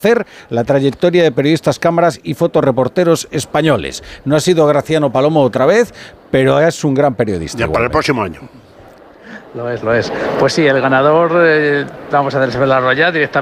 la trayectoria de periodistas, cámaras y fotoreporteros españoles. No ha sido Graciano Palomo otra vez, pero es un gran periodista. Ya para el próximo año. Lo es. Pues sí, el ganador, vamos a hacer saberlo ya directamente.